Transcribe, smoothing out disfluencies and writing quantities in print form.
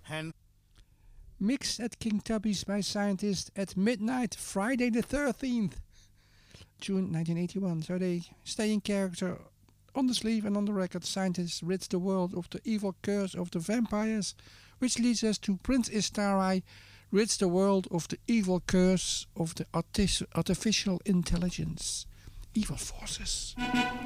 Mixed at King Tubby's by scientists at midnight, Friday the 13th, June 1981. So they stay in character. On the sleeve and on the record, scientists rid the world of the evil curse of the vampires, which leads us to Prince Istarai rids the world of the evil curse of the artificial intelligence, evil forces.